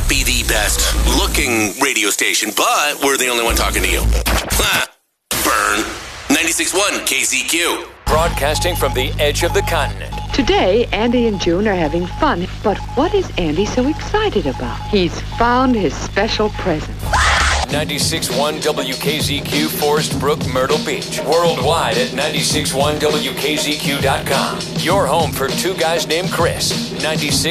be the best looking radio station, but we're the only one talking to you. Burn. 96.1 KZQ. Broadcasting from the edge of the continent. Today, Andy and June are having fun, but what is Andy so excited about? He's found his special present. 96.1 WKZQ, Forest Brook, Myrtle Beach. Worldwide at 96.1WKZQ.com. Your home for two guys named Chris. 96.